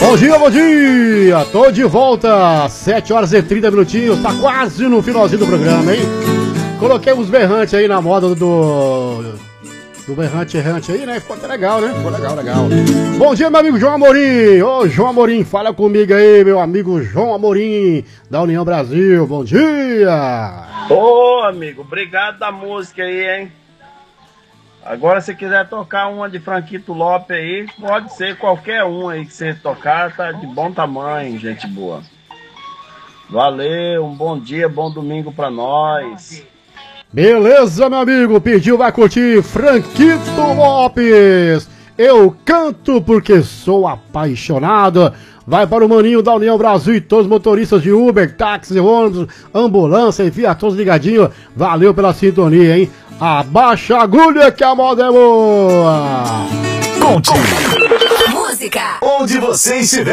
bom dia! Tô de volta, 7 horas e 30 minutinhos, tá quase no finalzinho do programa, hein? Coloquei uns berrantes aí na moda do berrante errante aí, né? Ficou até legal, né? Ficou legal. Bom dia, meu amigo João Amorim! Ô, João Amorim, fala comigo aí, meu amigo João Amorim, da União Brasil, bom dia! Ô, amigo, obrigado da música aí, hein? Agora, se quiser tocar uma de Franquito Lopes aí, pode ser qualquer um aí que você tocar, tá de bom tamanho, gente boa. Valeu, um bom dia, bom domingo pra nós. Beleza, meu amigo, pediu, vai curtir Franquito Lopes. Eu canto porque sou apaixonado. Vai para o maninho da União Brasil e todos os motoristas de Uber, táxi, ônibus, ambulância, enfim, a todos ligadinhos. Valeu pela sintonia, hein? Abaixa a agulha que a moda é boa. Conte. Música. Onde você estiver.